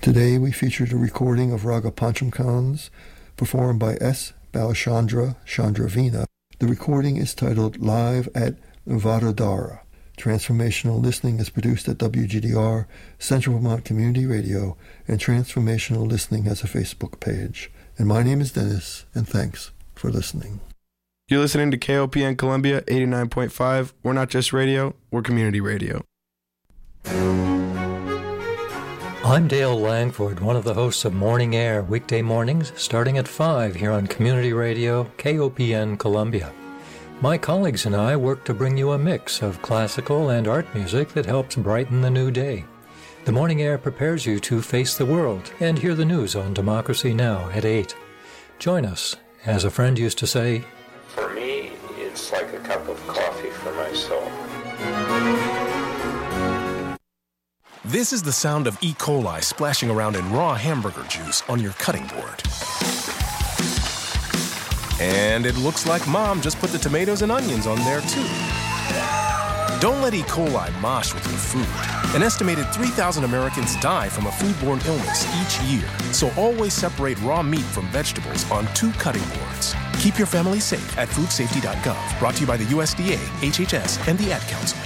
Today we featured a recording of Raga Panchamkans performed by S. Balachandra Chandravina. The recording is titled Live at Vadodara. Transformational Listening is produced at WGDR, Central Vermont Community Radio, and Transformational Listening has a Facebook page. And my name is Dennis, and thanks for listening. You're listening to KOPN Columbia 89.5. We're not just radio, we're community radio. I'm Dale Langford, one of the hosts of Morning Air, weekday mornings starting at 5 here on Community Radio, KOPN Columbia. My colleagues and I work to bring you a mix of classical and art music that helps brighten the new day. The Morning Air prepares you to face the world and hear the news on Democracy Now! At 8. Join us. As a friend used to say, for me, it's like a cup of coffee for my soul. This is the sound of E. coli splashing around in raw hamburger juice on your cutting board. And it looks like Mom just put the tomatoes and onions on there, too. Don't let E. coli mosh with your food. An estimated 3,000 Americans die from a foodborne illness each year. So always separate raw meat from vegetables on 2 cutting boards. Keep your family safe at foodsafety.gov. Brought to you by the USDA, HHS, and the Ad Council.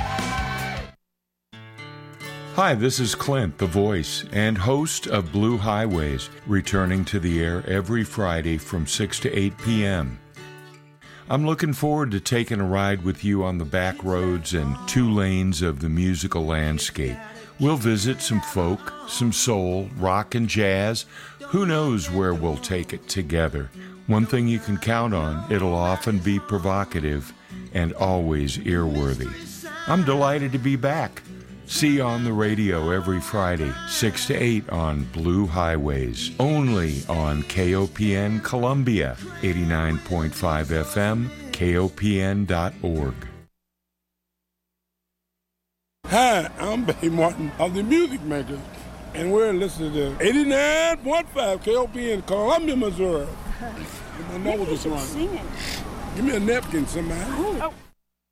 Hi, this is Clint, the voice and host of Blue Highways, returning to the air every Friday from 6 to 8 p.m. I'm looking forward to taking a ride with you on the back roads and 2 lanes of the musical landscape. We'll visit some folk, some soul, rock, and jazz. Who knows where we'll take it together? One thing you can count on, it'll often be provocative and always earworthy. I'm delighted to be back. See you on the radio every Friday, 6 to 8 on Blue Highways, only on KOPN Columbia, 89.5 FM, KOPN.org. Hi, I'm Bay Martin of the Music Makers, and we're listening to 89.5 KOPN Columbia, Missouri. My nose is running. Give me a napkin, somebody. Oh.